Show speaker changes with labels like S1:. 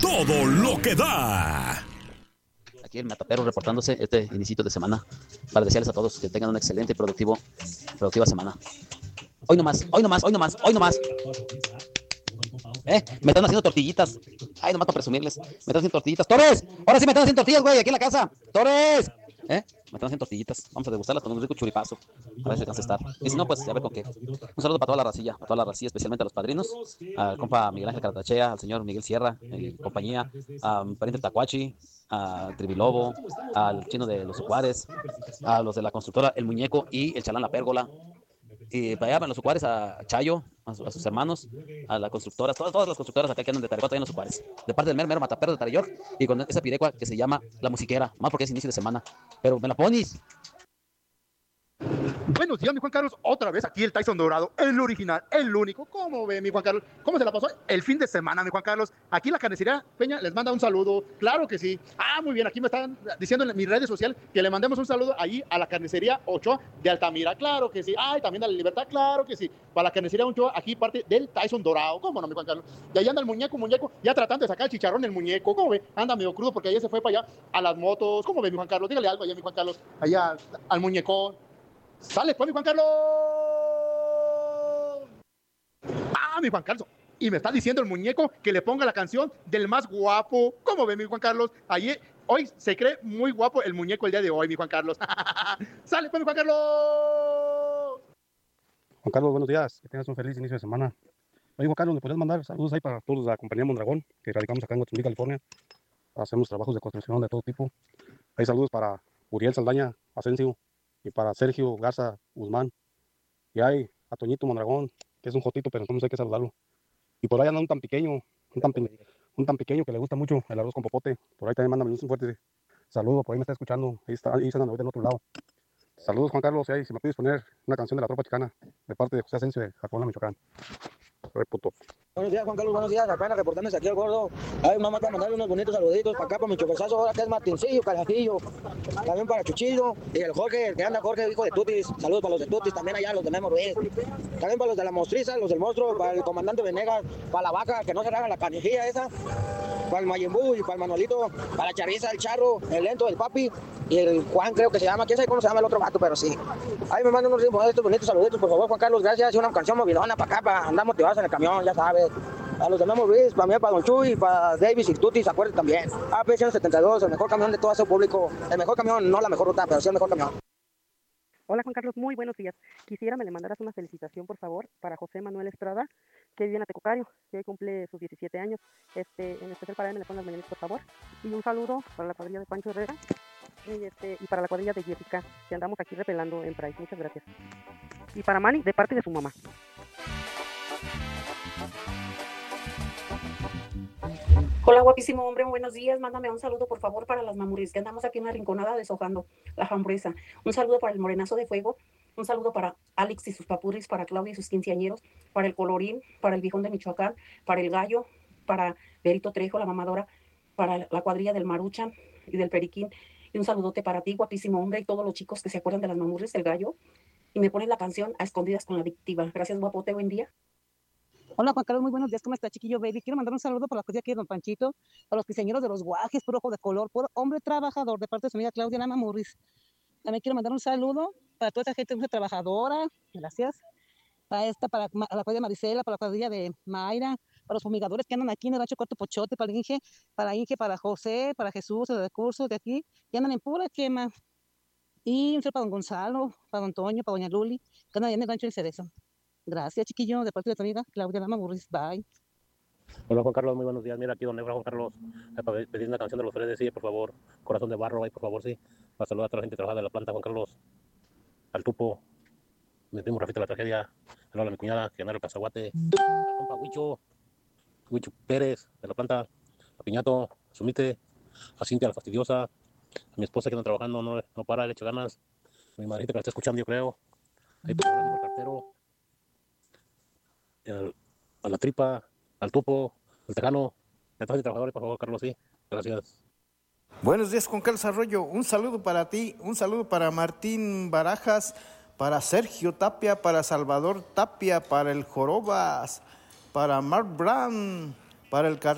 S1: todo lo que da.
S2: Aquí el Mataperro reportándose este inicio de semana para desearles a todos que tengan una excelente y productiva semana. Hoy no más. Me están haciendo tortillitas. Ay, nomás para presumirles. Me están haciendo tortillitas. ¡Torres! Ahora sí me están haciendo tortillas, güey, aquí en la casa. ¡Torres! Me están haciendo tortillitas. Vamos a degustarlas con un rico churipazo. A ver si alcanza a estar. Y si no, pues a ver con qué. Un saludo para toda la racilla, especialmente a los padrinos. Al compa Miguel Ángel Caratachea, al señor Miguel Sierra y compañía. A mi pariente Tacuachi, al Tribilobo, al chino de los Juárez, a los de la constructora El Muñeco y el Chalán La Pérgola. Y para allá, para los Juárez, a Chayo, a sus hermanos, a las constructoras, todas las constructoras acá que andan de Tarecuata, allá en los Juárez. De parte del mero Mataperro de Tareyork, y con esa pirecua que se llama La Musiquera, más porque es inicio de semana. Pero me la pones.
S3: Buenos días, mi Juan Carlos. Otra vez aquí el Tyson Dorado, el original, el único. ¿Cómo ve, mi Juan Carlos? ¿Cómo se la pasó el fin de semana, mi Juan Carlos? Aquí la carnicería Peña les manda un saludo. Claro que sí. Muy bien. Aquí me están diciendo en mis redes sociales que le mandemos un saludo ahí a la carnicería Ochoa de Altamira. Claro que sí. También a la Libertad. Claro que sí. Para la carnicería Ochoa, aquí parte del Tyson Dorado. ¿Cómo no, mi Juan Carlos? Y ahí anda el muñeco, ya tratando de sacar el chicharrón el muñeco. ¿Cómo ve? Anda medio crudo porque ayer se fue para allá a las motos. ¿Cómo ve, mi Juan Carlos? Dígale algo allá, mi Juan Carlos. Allá al muñeco. ¡Sale, pues, mi Juan Carlos! Mi Juan Carlos. Y me está diciendo el muñeco que le ponga la canción del más guapo. ¿Cómo ve, mi Juan Carlos? Hoy se cree muy guapo el muñeco el día de hoy, mi Juan Carlos. ¡Sale, pues, mi Juan Carlos!
S4: Juan Carlos, buenos días. Que tengas un feliz inicio de semana. Oye, Juan Carlos, ¿me podrías mandar saludos ahí para todos de la compañía Mondragón, que radicamos acá en Guatemala, California? Hacemos trabajos de construcción de todo tipo. Hay saludos para Uriel Saldaña Asensio y para Sergio Garza Guzmán. Y hay a Toñito Mondragón, que es un jotito, pero entonces hay que saludarlo. Y por ahí anda un tan pequeño que le gusta mucho el arroz con popote. Por ahí también mándame un fuerte saludo, por ahí me está escuchando. Ahí están ahorita en otro lado. Saludos, Juan Carlos, y si me puedes poner una canción de la Tropa Chicana, de parte de José Asensio de Jacobona, Michoacán. Puto.
S5: Buenos días, Juan Carlos, buenos días. Apenas reportándose aquí al gordo. Mamá, para mandarle unos bonitos saluditos para acá, para mi choferzazo, ahora que es Martincillo, Carajillo. También para Chuchillo y el Jorge, el que anda Jorge, hijo de Tutis. Saludos para los de Tutis, también allá los de Memo Ruiz. También para los de la Mostriza, los del Monstruo, para el comandante Venegas, para la vaca, que no se haga la canijilla esa. Para el Mayimbu y para el Manolito, para la Chaviza, el Charro, el Lento, el Papi y el Juan, creo que se llama. ¿Quién sabe cómo se llama el otro gato? Pero sí. Ahí me mandan unos bonitos saluditos, por favor, Juan Carlos, gracias. Y una canción movilona para acá, para andar motivados en el camión, ya sabes. A los de Memo Ruiz, para mí, para Don Chuy, para Davis y Tutis, acuérdense también. AP172, el mejor camión de todo ese público. El mejor camión, no la mejor ruta, pero sí el mejor camión.
S6: Hola, Juan Carlos, muy buenos días. Quisiera me le mandaras una felicitación, por favor, para José Manuel Estrada, que vive en Atecocario, que hoy cumple sus 17 años. En especial para él me le ponen las mañanitas, por favor. Y un saludo para la cuadrilla de Pancho Herrera y para la cuadrilla de Jessica, que andamos aquí repelando en Price. Muchas gracias. Y para Manny, de parte de su mamá.
S7: Hola, guapísimo hombre, buenos días. Mándame un saludo, por favor, para las mamuris, que andamos aquí en la rinconada deshojando la hamburguesa. Un saludo para el morenazo de fuego. Un saludo para Alex y sus papurris, para Claudia y sus quinceañeros, para el colorín, para el viejón de Michoacán, para el gallo, para Berito Trejo, la mamadora, para la cuadrilla del Maruchan y del Periquín. Y un saludote para ti, guapísimo hombre, y todos los chicos que se acuerdan de las mamuris del gallo. Y me ponen la canción A Escondidas con la Adictiva. Gracias, guapote, buen día.
S6: Hola, Juan Carlos, muy buenos días. ¿Cómo está, chiquillo baby? Quiero mandar un saludo para la cuadrilla aquí de Don Panchito, para los quinceañeros de los Guajes, puro ojo de color, puro hombre trabajador, de parte de su amiga Claudia Lama Morris. También quiero mandar un saludo para toda esa gente trabajadora, gracias. Para la cuadrilla de Marisela, para la cuadrilla de Mayra, para los fumigadores que andan aquí en el rancho Corto Pochote, para Inge, para José, para Jesús, el recurso de aquí, que andan en pura quema. Y un saludo para don Gonzalo, para don Toño, para doña Luli, que andan allá en el rancho del Cerezo. Gracias, chiquillo, de parte de tu amiga Claudia Lama Burris. Bye.
S4: Hola, Juan Carlos, muy buenos días. Mira aquí don Nebra, Juan Carlos, para pedir una canción de los Fredes, sí, por favor. Corazón de barro, ahí, por favor, sí. Para saludar a toda la gente que trabaja de la planta, Juan Carlos. Al Tupo, mi primo Rafita la Tragedia, a mi cuñada, que anda el Cazaguate, al compa Huicho Pérez, de la planta, a Piñato, a Sumite, a Cintia la Fastidiosa, a mi esposa que anda trabajando, no para, le echa ganas, a mi madrita que la está escuchando, yo creo, ahí por el cartero, a la Tripa, al Topo, al Tejano, a todos los trabajadores, por favor, Carlos, sí, gracias.
S8: Buenos días, Juan Carlos Arroyo. Un saludo para ti, un saludo para Martín Barajas, para Sergio Tapia, para Salvador Tapia, para el Jorobas, para Mark Brown, para el